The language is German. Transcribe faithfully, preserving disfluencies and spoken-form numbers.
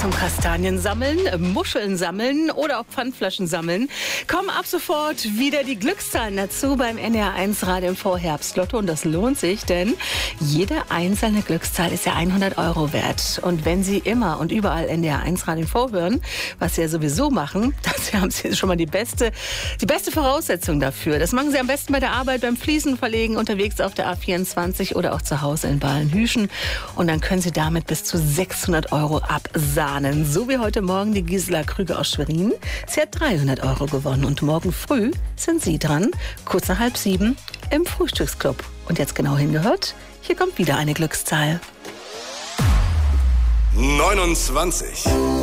zum Kastanien sammeln, Muscheln sammeln oder auch Pfandflaschen sammeln, kommen ab sofort wieder die Glückszahlen dazu beim N D R eins Radio M V Herbstlotto. Und das lohnt sich, denn jede einzelne Glückszahl ist ja hundert Euro wert. Und wenn Sie immer und überall N D R eins Radio M V hören, was Sie ja sowieso machen, dann haben Sie schon mal die beste, die beste Voraussetzung dafür. Das machen Sie am besten bei der Arbeit, beim Fliesenverlegen, unterwegs auf der A vierundzwanzig oder auch zu Hause in Ballenhüschen. Und dann können Sie damit bis zu sechshundert Euro absahnen. So wie heute Morgen die Gisela Krüger aus Schwerin. Sie hat dreihundert Euro gewonnen. Und morgen früh sind Sie dran, kurz nach halb sieben im Frühstücksclub. Und jetzt genau hingehört, hier kommt wieder eine Glückszahl. neunundzwanzig.